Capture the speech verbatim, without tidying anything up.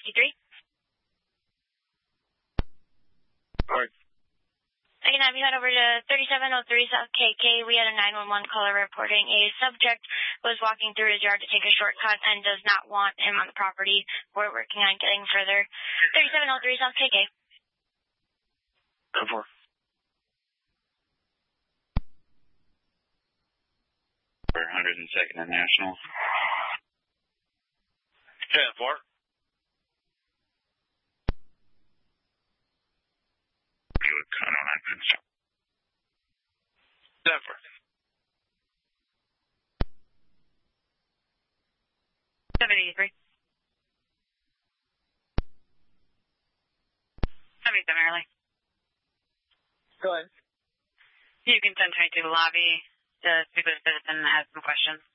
sixty-three. All right. I can have you head over to thirty-seven oh three South K K. We had a nine one one caller reporting a subject was walking through his yard to take a shortcut and does not want him on the property. We're working on getting further. thirty-seven oh three South K K. ten four. one hundred second and National. ten four. Denver. seven eighty-three. seventy-seven early. Go ahead. You can send twenty-two to the lobby to speak with a citizen that has some questions.